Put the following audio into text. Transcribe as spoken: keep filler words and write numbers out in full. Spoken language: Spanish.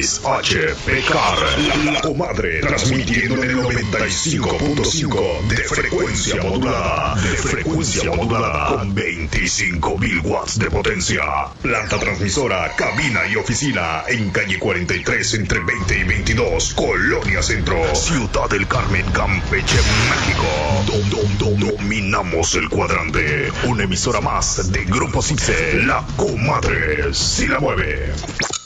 X H P K R, la, la comadre, transmitiendo en el noventa y cinco punto cinco de frecuencia modulada, de frecuencia modulada, con veinticinco mil watts de potencia. Planta transmisora, cabina y oficina en calle cuarenta y tres entre veinte y veintidós, Colonia Centro, Ciudad del Carmen, Campeche, México. Dom, dom, dom, dominamos el cuadrante. Una emisora más de Grupo Cipse, la comadre si la mueve.